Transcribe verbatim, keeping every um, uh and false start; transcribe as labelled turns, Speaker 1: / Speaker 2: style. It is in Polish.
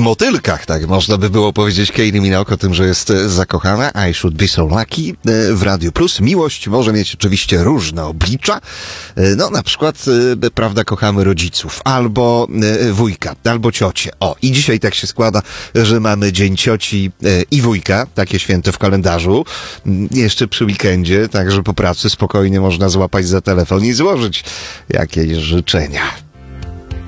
Speaker 1: motylkach, tak można by było powiedzieć. Kylie Minogue o tym, że jest zakochana. I should be so lucky w Radiu Plus. Miłość może mieć oczywiście różne oblicza. No na przykład, prawda, kochamy rodziców, albo wujka, albo ciocię. O, i dzisiaj tak się składa, że mamy Dzień Cioci i Wujka, takie święto w kalendarzu. Jeszcze przy weekendzie, także po pracy spokojnie można złapać za telefon i złożyć jakieś życzenia.